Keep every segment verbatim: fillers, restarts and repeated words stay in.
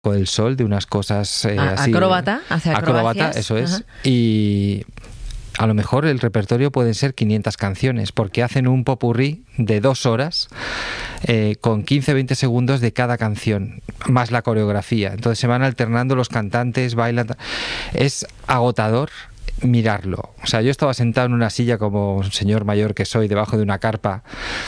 con el sol, de unas cosas eh, A- así. acróbata, hace Acróbata, acrobacias. eso es. Ajá. Y a lo mejor el repertorio pueden ser quinientas canciones, porque hacen un popurrí de dos horas eh, con quince a veinte segundos de cada canción, más la coreografía. Entonces se van alternando los cantantes, bailan. Es agotador mirarlo. O sea, yo estaba sentado en una silla como un señor mayor que soy, debajo de una carpa,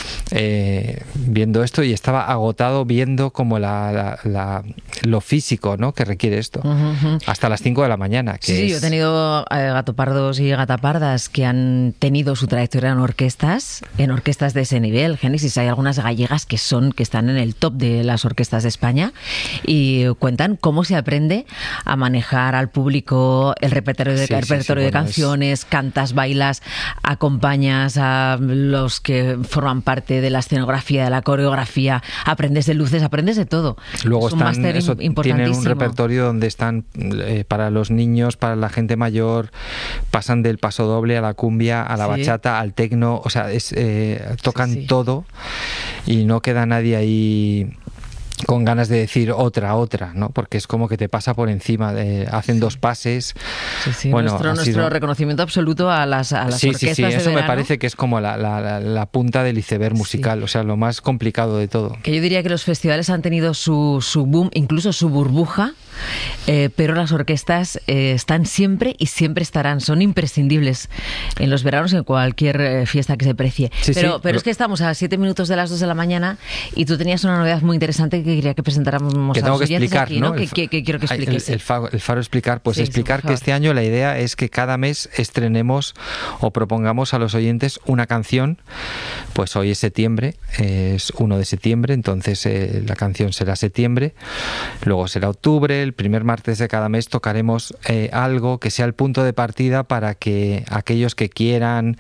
eh, viendo esto, y estaba agotado viendo como la, la, la, lo físico, ¿no?, que requiere esto. Uh -huh. Hasta las cinco de la mañana. Que sí, sí, es... yo he tenido eh, gatopardos y gatapardas que han tenido su trayectoria en orquestas, en orquestas de ese nivel. Génesis, hay algunas gallegas que son, que están en el top de las orquestas de España y cuentan cómo se aprende a manejar al público, el repertorio de, sí, repertorio sí, sí, de bueno, canciones, es... cantas, bailas, acompañas a los que forman parte de la escenografía, de la coreografía, aprendes de luces, aprendes de todo. Luego es un están, eso, tienen un repertorio donde están eh, para los niños, para la gente mayor, pasan del paso doble a la cumbia, a la sí. bachata, al tecno, o sea, es, eh, tocan sí, sí. todo y no queda nadie ahí con ganas de decir otra, otra, ¿no? Porque es como que te pasa por encima, de, hacen sí. dos pases. Sí, sí, bueno, nuestro, nuestro sido... reconocimiento absoluto a las, a las sí, orquestas sí, sí, de eso verano. me parece que es como la, la, la, la punta del iceberg musical, sí. o sea, lo más complicado de todo. Que yo diría que los festivales han tenido su, su boom, incluso su burbuja, eh, pero las orquestas eh, están siempre y siempre estarán, son imprescindibles en los veranos, en cualquier eh, fiesta que se precie. Sí, pero sí, pero, pero es que estamos a siete minutos de las dos de la mañana y tú tenías una novedad muy interesante que quería que presentáramos que a tengo los que explicar, aquí, ¿no? ¿no? Que, que, que quiero que expliques. El, el, faro, el faro explicar, pues sí, explicar sí, que este año la idea es que cada mes estrenemos o propongamos a los oyentes una canción. Pues hoy es septiembre, es uno de septiembre, entonces eh, la canción será septiembre, luego será octubre, el primer martes de cada mes tocaremos eh, algo que sea el punto de partida para que aquellos que quieran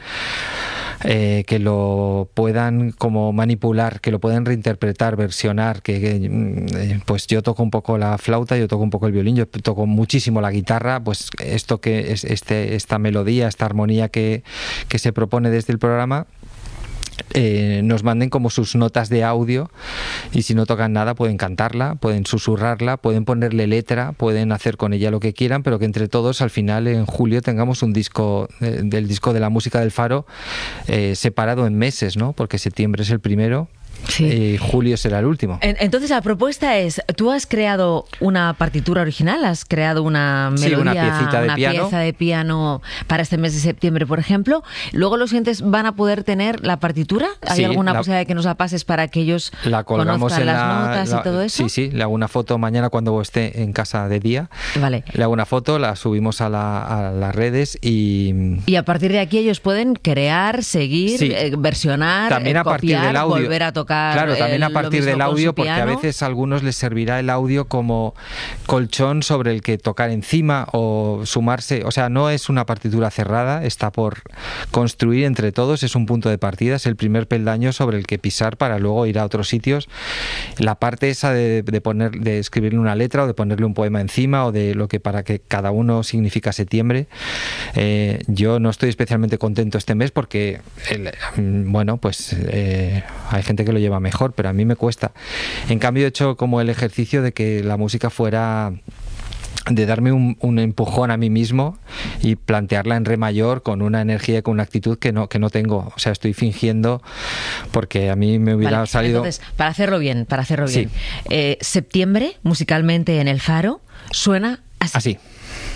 Eh, que lo puedan como manipular, que lo puedan reinterpretar, versionar, que, que eh, pues yo toco un poco la flauta, yo toco un poco el violín, yo toco muchísimo la guitarra, pues esto que es este, esta melodía, esta armonía que, que se propone desde el programa, Eh, nos manden como sus notas de audio, y si no tocan nada pueden cantarla, pueden susurrarla, pueden ponerle letra, pueden hacer con ella lo que quieran, pero que entre todos al final en julio tengamos un disco eh, del disco de la música del Faro eh, separado en meses, ¿no? Porque septiembre es el primero. Sí. Y julio será el último. Entonces la propuesta es, tú has creado una partitura original, has creado una melodía, sí, una piecita de una piano. pieza de piano para este mes de septiembre, por ejemplo. Luego los oyentes van a poder tener la partitura. ¿Hay sí, alguna la, posibilidad de que nos la pases para que ellos la colgamos conozcan en las la, notas la, y todo eso? Sí, sí, le hago una foto mañana cuando esté en casa de día. Vale. Le hago una foto, la subimos a, la, a las redes y... Y a partir de aquí ellos pueden crear, seguir, sí. eh, versionar, también eh, a partir copiar, del audio. volver a tocar. Claro, también el, a partir del audio, porque piano. a veces a algunos les servirá el audio como colchón sobre el que tocar encima o sumarse. O sea, no es una partitura cerrada, está por construir entre todos, es un punto de partida, es el primer peldaño sobre el que pisar para luego ir a otros sitios. La parte esa de, de poner, de escribirle una letra o de ponerle un poema encima o de lo que para que cada uno significa septiembre. Eh, yo no estoy especialmente contento este mes porque, el, bueno, pues eh, hay gente que lo lleva mejor, pero a mí me cuesta. En cambio he hecho como el ejercicio de que la música fuera, de darme un, un empujón a mí mismo y plantearla en re mayor con una energía y con una actitud que no, que no tengo. O sea, estoy fingiendo porque a mí me hubiera vale, salido... Entonces, para hacerlo bien, para hacerlo bien. Sí. Eh, septiembre, musicalmente en el Faro, suena así. Así.